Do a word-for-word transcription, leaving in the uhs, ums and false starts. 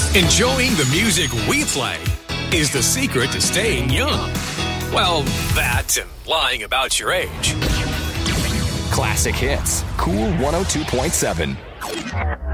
Enjoying the music we play is the secret to staying young. Well, that and lying about your age. Classic Hits, Cool one oh two point seven.